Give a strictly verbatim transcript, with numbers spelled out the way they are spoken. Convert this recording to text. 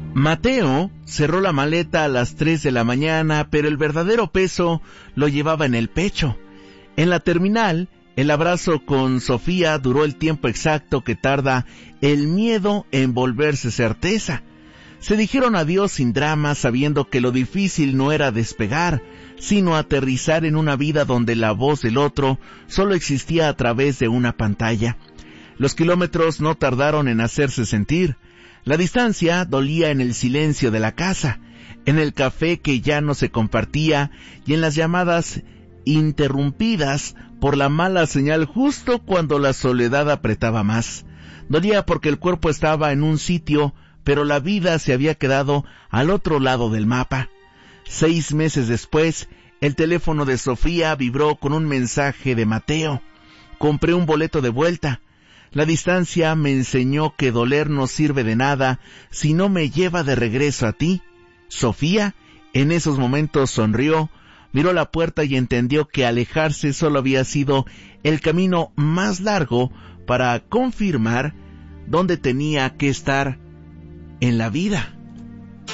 Mateo cerró la maleta a las tres de la mañana, pero el verdadero peso lo llevaba en el pecho. En la terminal, el abrazo con Sofía duró el tiempo exacto que tarda el miedo en volverse certeza. Se dijeron adiós sin drama, sabiendo que lo difícil no era despegar, sino aterrizar en una vida donde la voz del otro solo existía a través de una pantalla. Los kilómetros no tardaron en hacerse sentir. La distancia dolía en el silencio de la casa, en el café que ya no se compartía y en las llamadas interrumpidas por la mala señal justo cuando la soledad apretaba más. Dolía porque el cuerpo estaba en un sitio, pero la vida se había quedado al otro lado del mapa. Seis meses después, el teléfono de Sofía vibró con un mensaje de Mateo. Compré un boleto de vuelta. La distancia me enseñó que doler no sirve de nada si no me lleva de regreso a ti. Sofía, en esos momentos sonrió, miró la puerta y entendió que alejarse solo había sido el camino más largo para confirmar dónde tenía que estar en la vida.